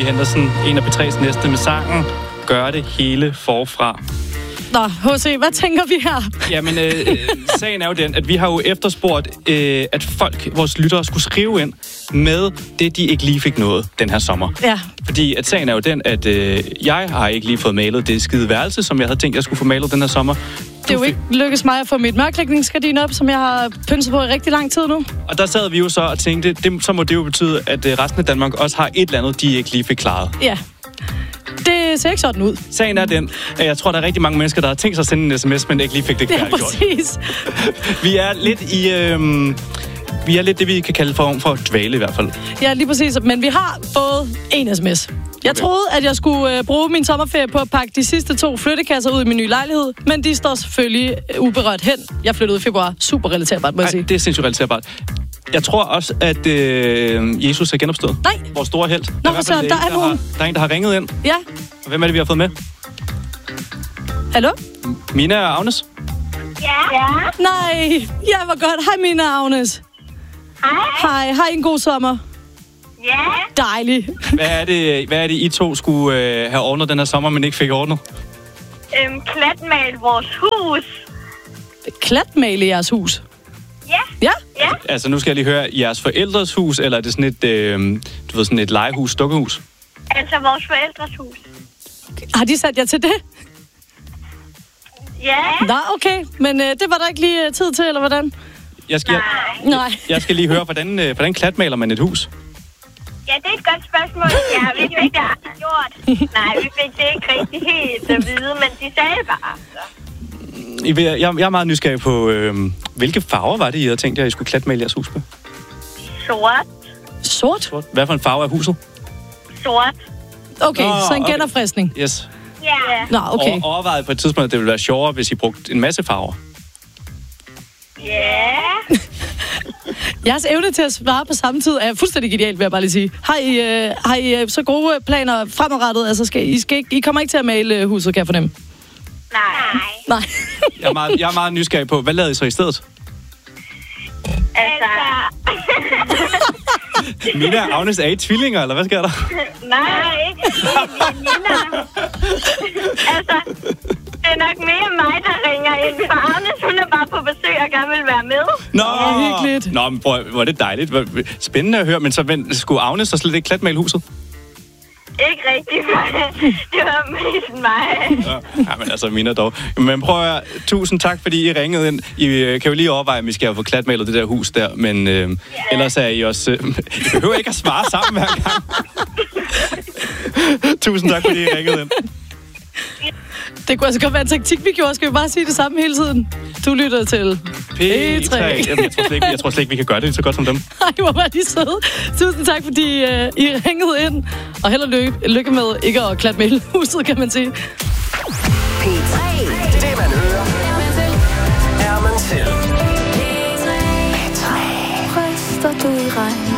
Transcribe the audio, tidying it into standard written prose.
Henderson, en af P3's næste med sangen Gør det hele forfra. Nå, H.C., hvad tænker vi her? Jamen, sagen er jo den, at vi har jo efterspurgt, at folk, vores lyttere, skulle skrive ind med det, de ikke lige fik nået den her sommer. Ja. Fordi at sagen er jo den, at jeg har ikke lige fået malet det skide værelse, som jeg havde tænkt, jeg skulle få malet den her sommer. Det er jo ikke lykkedes mig at få mit mørklægningsgardin op, som jeg har pynset på i rigtig lang tid nu. Og der sad vi jo så og tænkte, så må det jo betyde, at resten af Danmark også har et eller andet, de ikke lige fik klaret. Ja. Det ser ikke sådan ud. Sagen er den, at jeg tror, der er rigtig mange mennesker, der har tænkt sig at sende en sms, men ikke lige fik det færdiggjort. Ja, præcis. Vi er lidt det, vi kan kalde for dvale i hvert fald. Ja, lige præcis. Men vi har fået en sms. Jeg troede, at jeg skulle bruge min sommerferie på at pakke de sidste 2 flyttekasser ud i min nye lejlighed, men de står selvfølgelig uberørt hen. Jeg flyttede i februar. Super relaterbart, må jeg sige. Det er sindssygt relaterbart. Jeg tror også, at Jesus er genopstået. Nej. Vores store helt. Nå, for søren, der er nogen. Der er en, der har ringet ind. Ja. Og hvem er det, vi har fået med? Hallo? Mina og Agnes? Ja. Nej. Ja, hvor godt. Hej, Mina og Agnes. Hej. Har I en god sommer? Ja. Dejligt. Hvad er det, I to skulle have ordnet den her sommer, men ikke fik ordnet? Klatmale vores hus. Klatmale jeres hus? Ja. Altså, nu skal jeg lige høre, jeres forældres hus, eller er det sådan et legehus, dukkehus? Altså vores forældres hus. Har de sat jer til det? Ja. Nå, okay. Men det var der ikke lige tid til, eller hvordan? Nej. Jeg skal lige høre, hvordan klatmaler man et hus? Ja, det er et godt spørgsmål. Ja, vi fik det aldrig gjort. Nej, vi fik det ikke rigtig helt at vide, men de sagde bare. Jeg er meget nysgerrig på, hvilke farver var det, I havde tænkt jer, I skulle klatmale jeres hus på? Sort. Hvad for en farve er huset? Sort. Okay, så en genopfriskning. Yes. Ja. Nå, okay. Overvejede på et tidspunkt, at det ville være sjovere, hvis I brugte en masse farver. Ja. Jeres evne til at svare på samme tid er fuldstændig genialt, vil jeg bare lige sige. Har I så gode planer fremadrettet? Altså, I kommer ikke til at male huset, kan jeg fornemme? Nej. Jeg er meget nysgerrig på, hvad lavede I så i stedet? Altså... Mina og Agnes, er I tvillinger, eller hvad sker der? Nej, ikke Mina. Altså, det er nok mere mig, der ringer ind. For Agnes, hun er bare på besøg og gerne vil være med. Nå, hyggeligt. Nå, men hvor er det dejligt. Spændende at høre, men så skulle Agnes så slet ikke klatmale huset? Ikke rigtigt, det var mest mig. Ja, men altså, Mina dog. Men prøv at høre, tusind tak, fordi I ringede ind. I kan jo lige overveje, om vi skal få klatmalet det der hus der, men ellers er I også... I behøver ikke at svare sammen hver gang. Tusind tak, fordi I ringede ind. Det kunne altså godt være en taktik, vi gjorde. Skal vi bare sige det samme hele tiden? Du lytter til P3. Jeg tror slet ikke, vi kan gøre det så godt som dem. Ej, hvor var de søde. Tusind tak, fordi I ringede ind. Og held og lykke med ikke at klatte med huset, kan man sige. P3. Det man hører, er man selv. P3. Ryster du i regn?